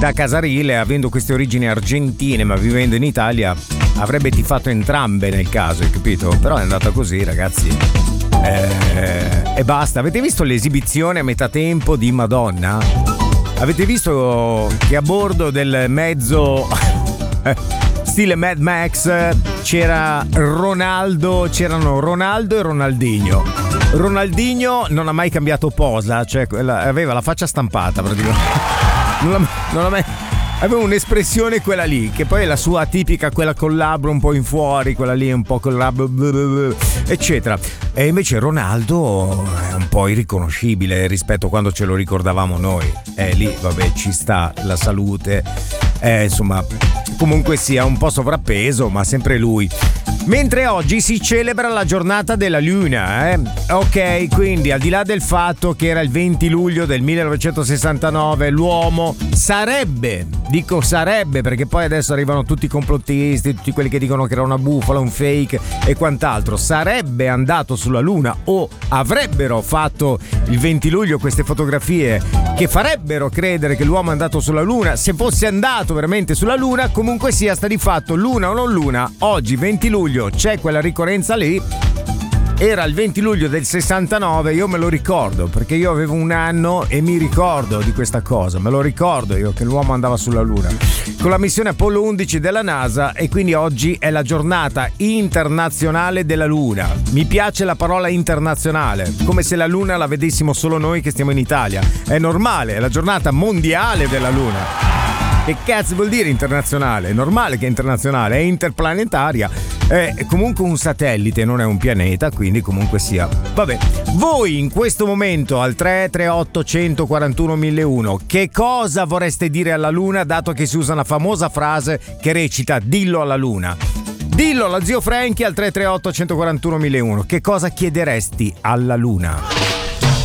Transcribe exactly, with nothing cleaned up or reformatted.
da Casarile, avendo queste origini argentine ma vivendo in Italia, avrebbe tifato entrambe nel caso, hai capito? Però è andata così, ragazzi. Eh, e basta. Avete visto l'esibizione a metà tempo di Madonna? Avete visto che a bordo del mezzo stile Mad Max c'era Ronaldo, c'erano Ronaldo e Ronaldinho. Ronaldinho non ha mai cambiato posa, cioè aveva la faccia stampata praticamente. Non ha, non ha mai, aveva un'espressione quella lì, che poi è la sua tipica, quella col labbro un po' in fuori, quella lì un po' col labbro eccetera. E invece Ronaldo è un po' irriconoscibile rispetto a quando ce lo ricordavamo noi. E lì vabbè, ci sta la salute, eh, insomma, comunque sia un po' sovrappeso, ma sempre lui. Mentre oggi si celebra la giornata della Luna, eh? Ok, quindi al di là del fatto che era il venti luglio del millenovecentosessantanove, l'uomo sarebbe, dico sarebbe perché poi adesso arrivano tutti i complottisti, tutti quelli che dicono che era una bufala, un fake e quant'altro, sarebbe andato sulla Luna o avrebbero fatto il venti luglio queste fotografie che farebbero credere che l'uomo è andato sulla Luna. Se fosse andato veramente sulla Luna, comunque sia, sta di fatto Luna o non Luna, oggi venti luglio c'è quella ricorrenza lì. Era il venti luglio del sessantanove, io me lo ricordo perché io avevo un anno e mi ricordo di questa cosa, me lo ricordo io che l'uomo andava sulla Luna con la missione Apollo undici della NASA, e quindi oggi è la giornata internazionale della Luna. Mi piace la parola internazionale, come se la Luna la vedessimo solo noi che stiamo in Italia. È normale, è la giornata mondiale della Luna. Che cazzo vuol dire internazionale? È normale che è internazionale, è interplanetaria. È comunque un satellite, non è un pianeta, quindi comunque sia. Vabbè, voi in questo momento al tre tre otto uno quattro uno mille uno che cosa vorreste dire alla Luna, dato che si usa una famosa frase che recita dillo alla Luna? Dillo alla zio Frankie al tre tre otto uno quattro uno mille uno. Che cosa chiederesti alla Luna?